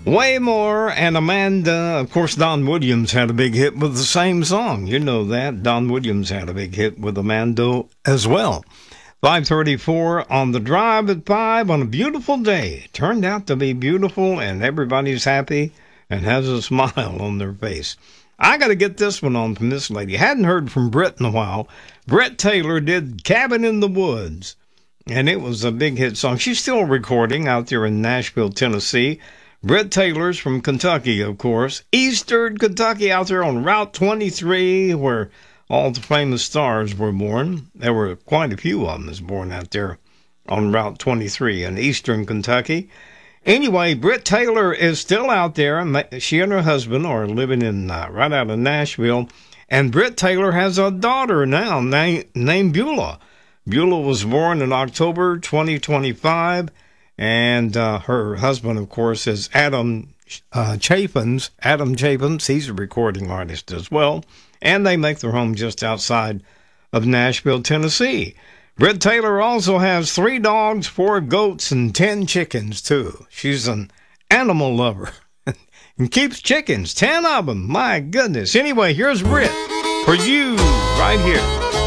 Waymore and Amanda. Of course, Don Williams had a big hit with the same song. You know that. Don Williams had a big hit with Amanda as well. 5:34 on the drive at 5 on a beautiful day. Turned out to be beautiful, and everybody's happy and has a smile on their face. I got to get this one on from this lady. Hadn't heard from Brett in a while. Brett Taylor did Cabin in the Woods, and it was a big hit song. She's still recording out there in Nashville, Tennessee. Brett Taylor's from Kentucky, of course. Eastern Kentucky, out there on Route 23, where all the famous stars were born. There were quite a few of them was born out there on Route 23 in Eastern Kentucky. Anyway, Brett Taylor is still out there. She and her husband are living in right out of Nashville. And Brett Taylor has a daughter now named Beulah. Beulah was born in October 2025. And her husband, of course, is Adam Chapins. Adam Chapins, he's a recording artist as well. And they make their home just outside of Nashville, Tennessee. Brett Taylor also has 3 dogs, 4 goats, and 10 chickens, too. She's an animal lover and keeps chickens, 10 of them. My goodness. Anyway, here's Brett for you right here.